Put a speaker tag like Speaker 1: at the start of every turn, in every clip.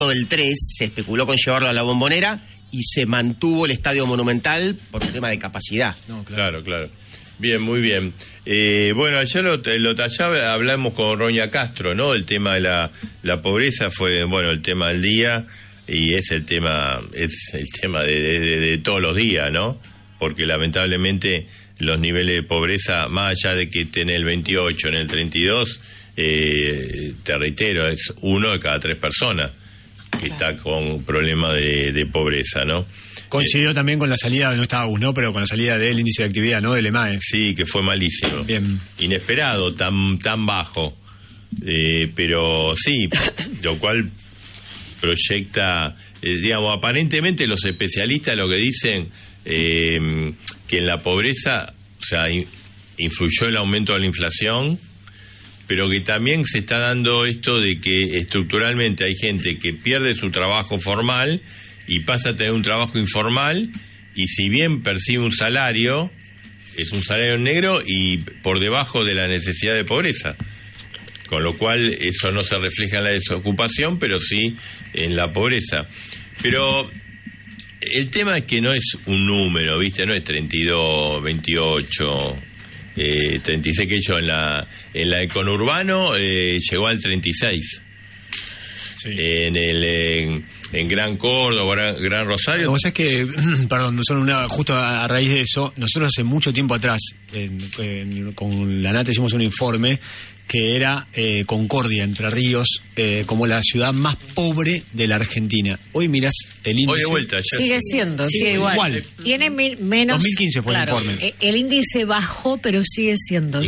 Speaker 1: del 3 se especuló con llevarlo a la Bombonera y se mantuvo el Estadio Monumental por un tema de capacidad.
Speaker 2: No,
Speaker 3: Claro. Bien, muy bien. Bueno, ayer lo tallaba, hablamos con Roña Castro, ¿no? El tema de la pobreza fue, bueno, el tema del día, y es el tema de todos los días, ¿no? Porque lamentablemente los niveles de pobreza, más allá de que esté en el 28, en el 32, te reitero, es 1 de cada 3 personas que está con problemas de pobreza, ¿no?
Speaker 2: Coincidió también con la salida, no estaba ¿no? Pero con la salida del índice de actividad, ¿no? Del EMAE.
Speaker 3: Sí, que fue malísimo.
Speaker 2: Bien.
Speaker 3: Inesperado, tan bajo. Pero sí, lo cual proyecta, digamos, aparentemente los especialistas lo que dicen, que en la pobreza, o sea, influyó el aumento de la inflación, pero que también se está dando esto de que estructuralmente hay gente que pierde su trabajo formal y pasa a tener un trabajo informal, y si bien percibe un salario, es un salario negro y por debajo de la necesidad de pobreza, con lo cual eso no se refleja en la desocupación, pero sí en la pobreza. Pero el tema es que no es un número, ¿viste? No es 32, 28, 36, que yo en la de conurbano llegó al 36. Sí. En Gran Córdoba, Gran Rosario.
Speaker 2: Lo que pasa es que, perdón, justo a raíz de eso, nosotros hace mucho tiempo atrás, con la NATA hicimos un informe que era Concordia, Entre Ríos, como la ciudad más pobre de la Argentina. Hoy mirás el índice.
Speaker 3: Hoy de vuelta,
Speaker 4: sigue siendo, sigue igual. Tiene menos.
Speaker 2: 2015 fue
Speaker 4: claro,
Speaker 2: el informe.
Speaker 4: El índice bajó, pero sigue siendo.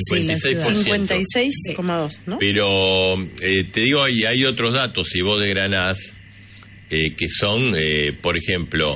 Speaker 5: 56,2, ¿no?
Speaker 3: Pero te digo, hay otros datos, si vos desgranás, que son, por ejemplo,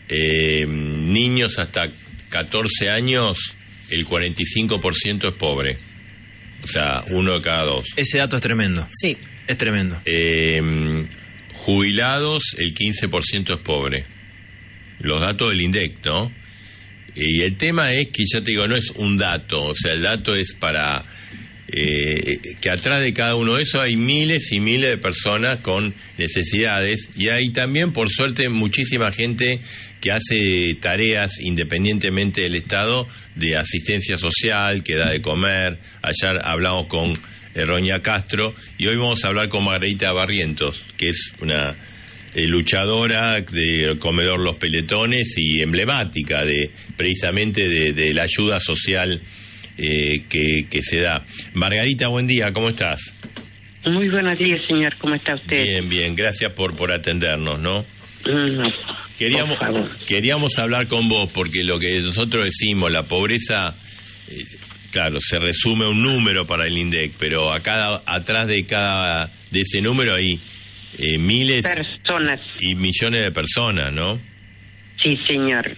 Speaker 3: niños hasta 14 años, el 45% es pobre. O sea, 1 de cada 2.
Speaker 6: Ese dato es tremendo.
Speaker 4: Sí.
Speaker 6: Es tremendo.
Speaker 3: Jubilados, el 15% es pobre. Los datos del INDEC, ¿no? Y el tema es que, ya te digo, no es un dato. O sea, el dato es para que atrás de cada uno de esos hay miles y miles de personas con necesidades. Y hay también, por suerte, muchísima gente que hace tareas independientemente del Estado, de asistencia social, que da de comer. Ayer hablamos con Roña Castro y hoy vamos a hablar con Margarita Barrientos, que es una luchadora del comedor Los Peletones y emblemática precisamente de la ayuda social que se da. Margarita, buen día, ¿cómo estás?
Speaker 7: Muy buenos días, señor, ¿cómo está usted?
Speaker 3: Bien, gracias por atendernos, ¿no?
Speaker 7: No,
Speaker 3: queríamos hablar con vos porque lo que nosotros decimos, la pobreza, claro, se resume a un número para el INDEC, pero atrás de ese número hay miles
Speaker 7: personas
Speaker 3: y millones de personas, ¿no?
Speaker 7: Sí, señor.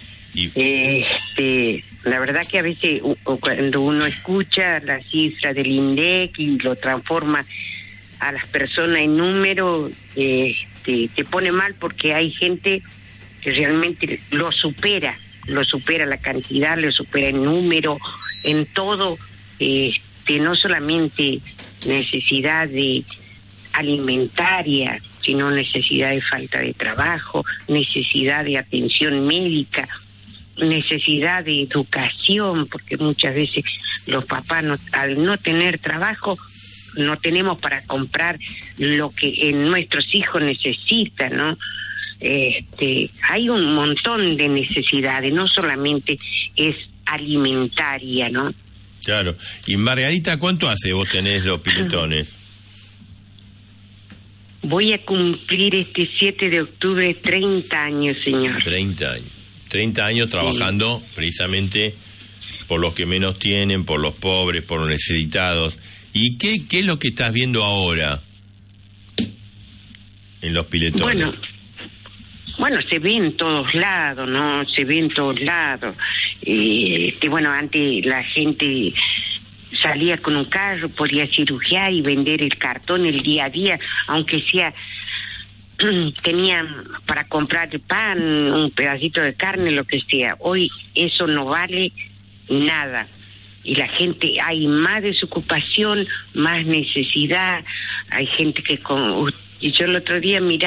Speaker 7: La verdad que a veces cuando uno escucha la cifra del INDEC y lo transforma a las personas en número, te pone mal, porque hay gente que realmente lo supera la cantidad, lo supera en número, en todo, no solamente necesidad de alimentaria, sino necesidad de falta de trabajo, necesidad de atención médica, necesidad de educación, porque muchas veces los papás al no tener trabajo no tenemos para comprar lo que nuestros hijos necesitan, ¿no? Hay un montón de necesidades, no solamente es alimentaria, ¿no?
Speaker 3: Claro. Y Margarita, ¿cuánto hace vos tenés Los Piletones?
Speaker 7: Voy a cumplir este 7 de octubre 30 años, señor.
Speaker 3: 30 años. 30 años trabajando precisamente por los que menos tienen, por los pobres, por los necesitados. ¿Y qué es lo que estás viendo ahora en Los Piletones?
Speaker 7: Bueno, se ve en todos lados, ¿no? Se ve en todos lados. Antes la gente salía con un carro, podía cirugiar y vender el cartón el día a día, aunque sea tenían para comprar el pan, un pedacito de carne, lo que sea. Hoy eso no vale nada. Y la gente, hay más desocupación, más necesidad. Hay gente que Y yo el otro día miraba